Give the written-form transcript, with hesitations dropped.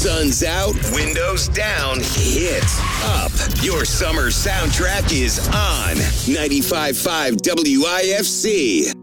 Sun's out, windows down, hits up. Your summer soundtrack is on 95.5 WIFC.